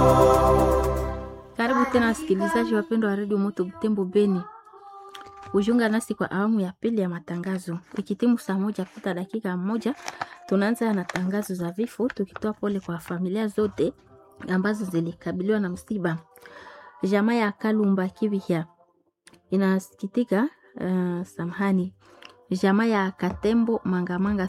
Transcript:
Karibu tena wasikilizaji wapendwa wa redio Moto Butembo Beni, ujiunga nasi kwa awamu ya pili ya matangazo. Ikitimu saa moja kupita dakika moja, tunaanza na tangazo za vifo, tukitoa pole kwa familia zote ambazo zilikabiliwa na msiba. Jamaa ya Kalumba Kibihia inasikitika, jamaa ya Katembo Mangamanga